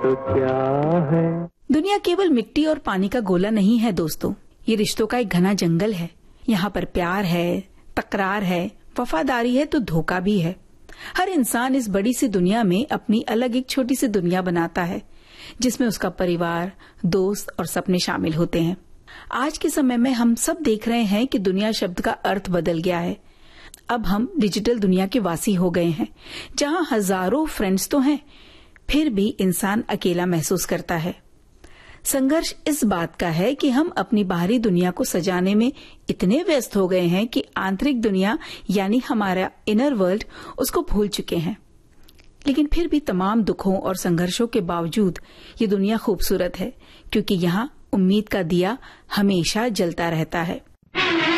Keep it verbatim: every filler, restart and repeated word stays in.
तो क्या है। दुनिया केवल मिट्टी और पानी का गोला नहीं है दोस्तों, ये रिश्तों का एक घना जंगल है। यहाँ पर प्यार है, तकरार है, वफादारी है तो धोखा भी है। हर इंसान इस बड़ी सी दुनिया में अपनी अलग एक छोटी सी दुनिया बनाता है, जिसमें उसका परिवार, दोस्त और सपने शामिल होते हैं। आज के समय में हम सब देख रहे हैं कि दुनिया शब्द का अर्थ बदल गया है। अब हम डिजिटल दुनिया के वासी हो गए हैं, जहाँ हजारों फ्रेंड्स तो हैं, फिर भी इंसान अकेला महसूस करता है। संघर्ष इस बात का है कि हम अपनी बाहरी दुनिया को सजाने में इतने व्यस्त हो गए हैं कि आंतरिक दुनिया यानी हमारा इनर वर्ल्ड उसको भूल चुके हैं। लेकिन फिर भी तमाम दुखों और संघर्षों के बावजूद ये दुनिया खूबसूरत है, क्योंकि यहाँ उम्मीद का दिया हमेशा जलता रहता है।